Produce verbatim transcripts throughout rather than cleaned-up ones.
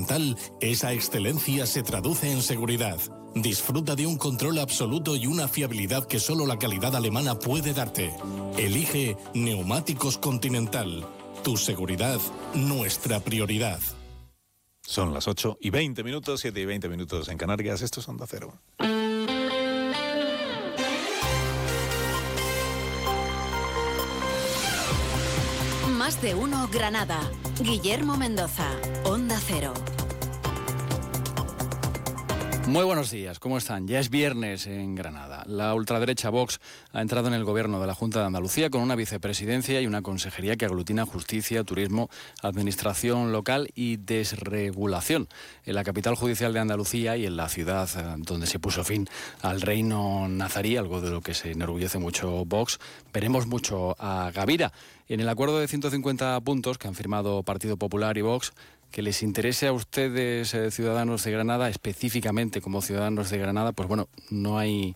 Continental, esa excelencia se traduce en seguridad. Disfruta de un control absoluto y una fiabilidad que solo la calidad alemana puede darte. Elige Neumáticos Continental. Tu seguridad, nuestra prioridad. Son las ocho y veinte minutos, siete y veinte minutos en Canarias. Esto es Onda Cero. Más de uno Granada. Guillermo Mendoza, Onda Cero. Muy buenos días, ¿cómo están? Ya es viernes en Granada. La ultraderecha Vox ha entrado en el gobierno de la Junta de Andalucía con una vicepresidencia y una consejería que aglutina justicia, turismo, administración local y desregulación. En la capital judicial de Andalucía y en la ciudad donde se puso fin al reino nazarí, algo de lo que se enorgullece mucho Vox, veremos mucho a Gavira. En el acuerdo de ciento cincuenta puntos que han firmado Partido Popular y Vox, que les interese a ustedes, eh, ciudadanos de Granada, específicamente como ciudadanos de Granada, pues bueno, no hay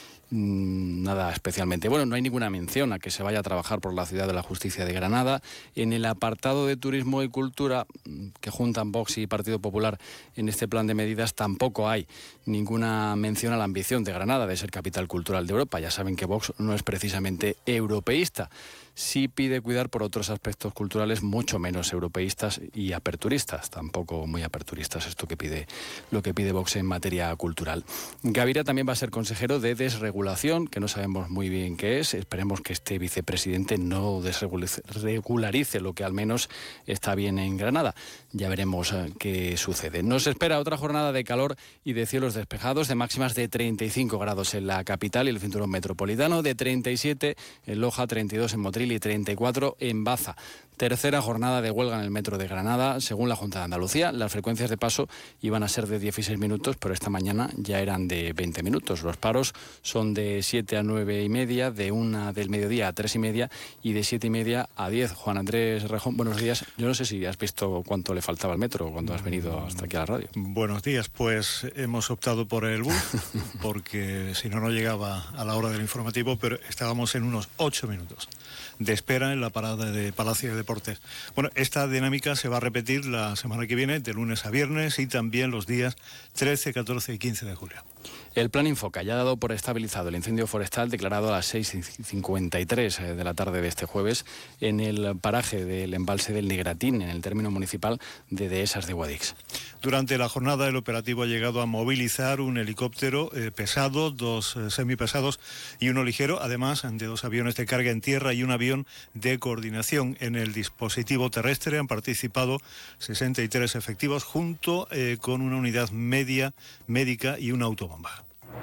mmm, nada especialmente. Bueno, no hay ninguna mención a que se vaya a trabajar por la Ciudad de la Justicia de Granada. En el apartado de turismo y cultura, que juntan Vox y Partido Popular en este plan de medidas, tampoco hay ninguna mención a la ambición de Granada de ser capital cultural de Europa. Ya saben que Vox no es precisamente europeísta. Sí pide cuidar por otros aspectos culturales mucho menos europeístas y aperturistas, tampoco muy aperturistas, esto que pide, lo que pide Vox en materia cultural. Gavira también va a ser consejero de desregulación, que no sabemos muy bien qué es. Esperemos que este vicepresidente no desregularice lo que al menos está bien en Granada. Ya veremos eh, qué sucede. Nos espera otra jornada de calor y de cielos despejados, de máximas de treinta y cinco grados en la capital y el cinturón metropolitano, de treinta y siete en Loja, treinta y dos en Motril y treinta y cuatro en Baza. Tercera jornada de huelga en el metro de Granada, según la Junta de Andalucía. Las frecuencias de paso iban a ser de dieciséis minutos, pero esta mañana ya eran de veinte minutos. Los paros son de siete a nueve y media, de una del mediodía a tres y media y de siete y media a diez. Juan Andrés Rejón, buenos días. Yo no sé si has visto cuánto le faltaba al metro cuando has venido hasta aquí a la radio. Buenos días, pues hemos optado por el bus, porque si no, no llegaba a la hora del informativo, pero estábamos en unos ocho minutos de espera en la parada de Palacio de Deportes. Bueno, esta dinámica se va a repetir la semana que viene, de lunes a viernes, y también los días trece, catorce y quince de julio. El plan Infoca ya ha dado por estabilizado el incendio forestal declarado a las seis y cincuenta y tres de la tarde de este jueves en el paraje del embalse del Negratín, en el término municipal de Dehesas de Guadix. Durante la jornada el operativo ha llegado a movilizar un helicóptero eh, pesado, dos eh, semipesados y uno ligero, además de dos aviones de carga en tierra y un avión de coordinación. En el dispositivo terrestre han participado sesenta y tres efectivos junto eh, con una unidad media médica y una autobomba.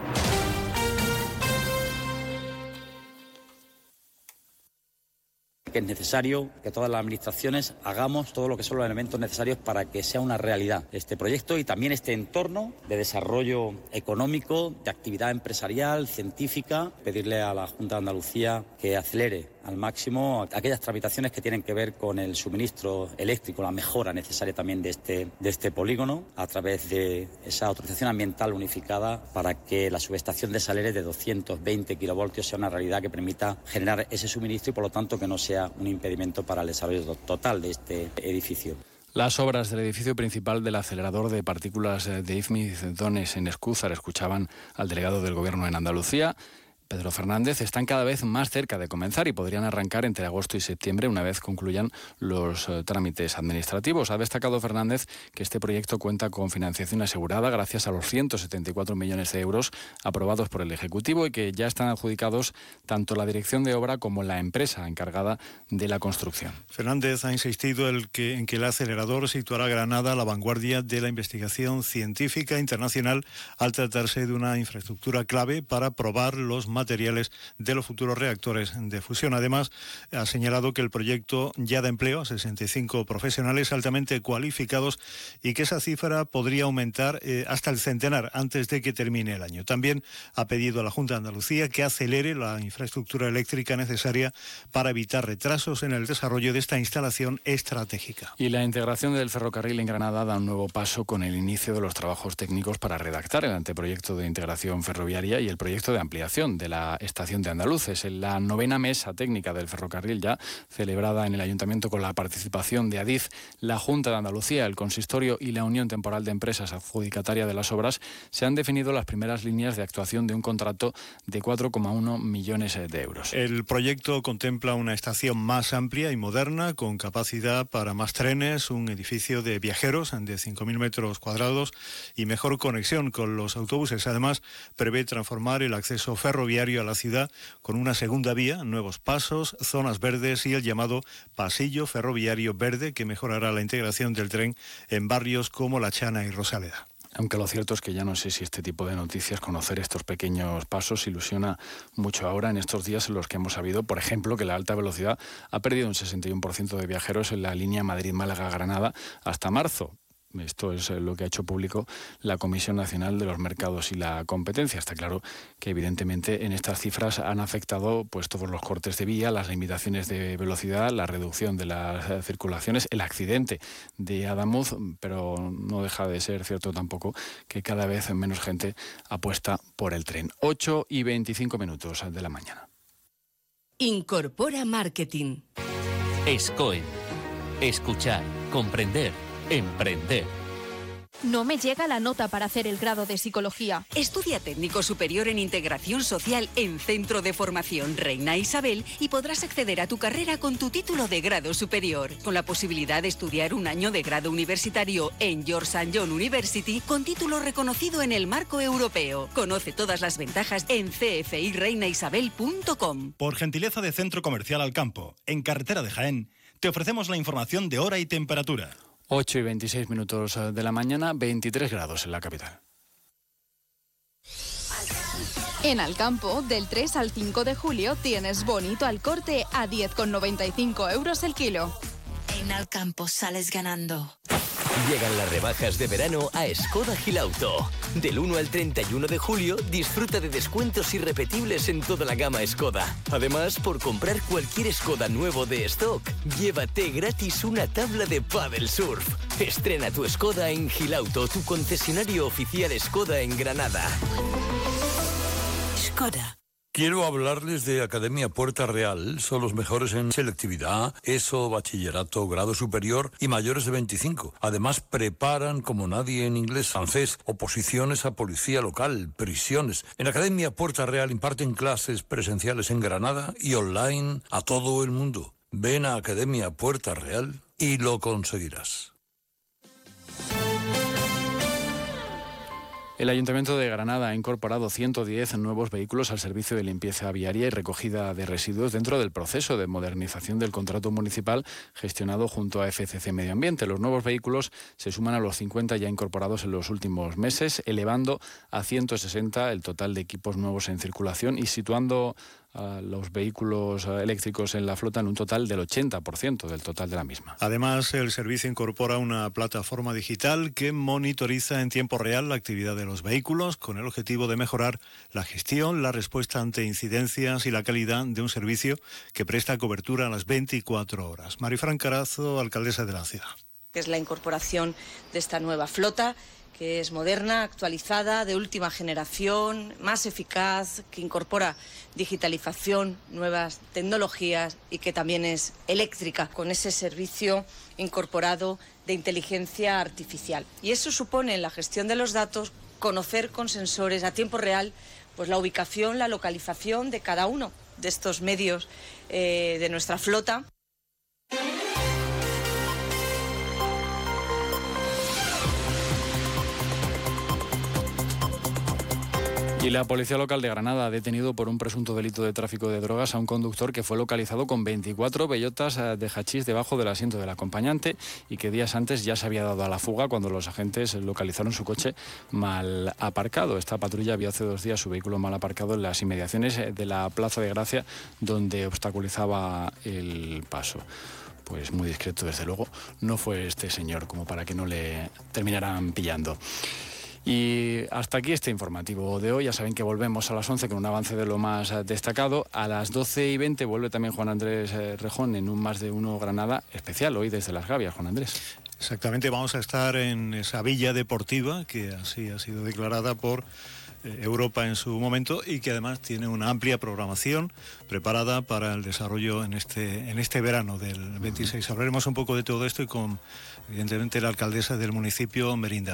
Que es necesario que todas las administraciones hagamos todo lo que son los elementos necesarios para que sea una realidad este proyecto y también este entorno de desarrollo económico, de actividad empresarial, científica. Pedirle a la Junta de Andalucía que acelere al máximo aquellas tramitaciones que tienen que ver con el suministro eléctrico, la mejora necesaria también de este, de este polígono, a través de esa autorización ambiental unificada para que la subestación de Saleres de doscientos veinte kilovoltios sea una realidad que permita generar ese suministro y por lo tanto que no sea un impedimento para el desarrollo total de este edificio. Las obras del edificio principal del acelerador de partículas de Ifni-Dones en Escúzar escuchaban al delegado del Gobierno en Andalucía, Pedro Fernández, están cada vez más cerca de comenzar y podrían arrancar entre agosto y septiembre una vez concluyan los eh, trámites administrativos. Ha destacado Fernández que este proyecto cuenta con financiación asegurada gracias a los ciento setenta y cuatro millones de euros aprobados por el Ejecutivo y que ya están adjudicados tanto la dirección de obra como la empresa encargada de la construcción. Fernández ha insistido el que, en que el acelerador situará a Granada a la vanguardia de la investigación científica internacional al tratarse de una infraestructura clave para probar los materiales de los futuros reactores de fusión. Además, ha señalado que el proyecto ya da empleo a sesenta y cinco profesionales altamente cualificados y que esa cifra podría aumentar eh, hasta el centenar antes de que termine el año. También ha pedido a la Junta de Andalucía que acelere la infraestructura eléctrica necesaria para evitar retrasos en el desarrollo de esta instalación estratégica. Y la integración del ferrocarril en Granada da un nuevo paso con el inicio de los trabajos técnicos para redactar el anteproyecto de integración ferroviaria y el proyecto de ampliación de de la estación de Andaluces. En la novena mesa técnica del ferrocarril, ya celebrada en el Ayuntamiento con la participación de Adif, la Junta de Andalucía, el Consistorio y la Unión Temporal de Empresas adjudicataria de las obras, se han definido las primeras líneas de actuación de un contrato de cuatro coma uno millones de euros. El proyecto contempla una estación más amplia y moderna, con capacidad para más trenes, un edificio de viajeros de cinco mil metros cuadrados y mejor conexión con los autobuses. Además, prevé transformar el acceso ferroviario a la ciudad con una segunda vía, nuevos pasos, zonas verdes y el llamado pasillo ferroviario verde, que mejorará la integración del tren en barrios como La Chana y Rosaleda. Aunque lo cierto es que ya no sé si este tipo de noticias, conocer estos pequeños pasos, ilusiona mucho ahora en estos días en los que hemos sabido, por ejemplo, que la alta velocidad ha perdido un sesenta y uno por ciento de viajeros en la línea Madrid-Málaga-Granada hasta marzo. Esto es lo que ha hecho público la Comisión Nacional de los Mercados y la Competencia. Está claro que evidentemente en estas cifras han afectado pues todos los cortes de vía, las limitaciones de velocidad, la reducción de las circulaciones, el accidente de Adamuz, pero no deja de ser cierto tampoco que cada vez menos gente apuesta por el tren. ocho y veinticinco minutos de la mañana. Incorpora Marketing. SCOE. Escuchar, comprender, emprender. No me llega la nota para hacer el grado de Psicología. Estudia técnico superior en integración social en Centro de Formación Reina Isabel y podrás acceder a tu carrera con tu título de grado superior, con la posibilidad de estudiar un año de grado universitario en George Saint John University con título reconocido en el marco europeo. Conoce todas las ventajas en c f i reina isabel punto com. Por gentileza de Centro Comercial Alcampo, en carretera de Jaén, te ofrecemos la información de hora y temperatura. ocho y veintiséis minutos de la mañana, veintitrés grados en la capital. En Alcampo, del tres al cinco de julio, tienes bonito al corte a diez con noventa y cinco euros el kilo. En Alcampo sales ganando. Llegan las rebajas de verano a Skoda Gilauto. Del uno al treinta y uno de julio, disfruta de descuentos irrepetibles en toda la gama Skoda. Además, por comprar cualquier Skoda nuevo de stock, llévate gratis una tabla de paddle surf. Estrena tu Skoda en Gilauto, tu concesionario oficial Skoda en Granada. Skoda. Quiero hablarles de Academia Puerta Real. Son los mejores en selectividad, ESO, bachillerato, grado superior y mayores de veinticinco. Además, preparan como nadie en inglés, francés, oposiciones a policía local, prisiones. En Academia Puerta Real imparten clases presenciales en Granada y online a todo el mundo. Ven a Academia Puerta Real y lo conseguirás. El Ayuntamiento de Granada ha incorporado ciento diez nuevos vehículos al servicio de limpieza viaria y recogida de residuos dentro del proceso de modernización del contrato municipal gestionado junto a F C C Medio Ambiente. Los nuevos vehículos se suman a los cincuenta ya incorporados en los últimos meses, elevando a ciento sesenta el total de equipos nuevos en circulación y situando a los vehículos eléctricos en la flota en un total del ochenta por ciento del total de la misma. Además, el servicio incorpora una plataforma digital que monitoriza en tiempo real la actividad de los vehículos con el objetivo de mejorar la gestión, la respuesta ante incidencias y la calidad de un servicio que presta cobertura a las veinticuatro horas. Marifran Carazo, alcaldesa de la ciudad. Es la incorporación de esta nueva flota, que es moderna, actualizada, de última generación, más eficaz, que incorpora digitalización, nuevas tecnologías y que también es eléctrica, con ese servicio incorporado de inteligencia artificial. Y eso supone en la gestión de los datos conocer con sensores a tiempo real pues la ubicación, la localización de cada uno de estos medios eh, de nuestra flota. Y la Policía Local de Granada ha detenido por un presunto delito de tráfico de drogas a un conductor que fue localizado con veinticuatro bellotas de hachís debajo del asiento del acompañante y que días antes ya se había dado a la fuga cuando los agentes localizaron su coche mal aparcado. Esta patrulla vio hace dos días su vehículo mal aparcado en las inmediaciones de la Plaza de Gracia, donde obstaculizaba el paso. Pues muy discreto, desde luego, no fue este señor como para que no le terminaran pillando. Y hasta aquí este informativo de hoy. Ya saben que volvemos a las once con un avance de lo más destacado. A las doce y veinte vuelve también Juan Andrés Rejón en un Más de Uno Granada especial, hoy desde Las Gavias. Juan Andrés. Exactamente, vamos a estar en esa villa deportiva que así ha sido declarada por eh, Europa en su momento y que además tiene una amplia programación preparada para el desarrollo en este, en este verano del veintiséis. Hablaremos un poco de todo esto y con, evidentemente, la alcaldesa del municipio, Merinda.